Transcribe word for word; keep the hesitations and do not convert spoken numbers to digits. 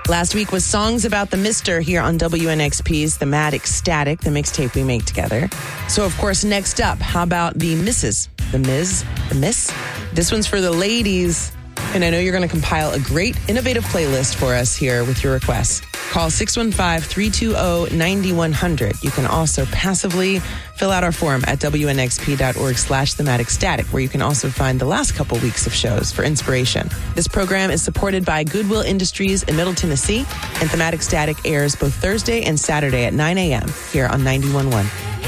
Last week was Songs About the Mister here on W N X P's Thematic Static, the mixtape we make together. So, of course, next up, how about the Missus? The Miz? The Miss? This one's for the ladies. And I know you're going to compile a great, innovative playlist for us here with your requests. Call six one five, three two zero, nine one zero zero. You can also passively fill out our form at wnxp.org slash thematic static, where you can also find the last couple weeks of shows for inspiration. This program is supported by Goodwill Industries in Middle Tennessee, and Thematic Static airs both Thursday and Saturday at nine a.m. here on ninety-one point one.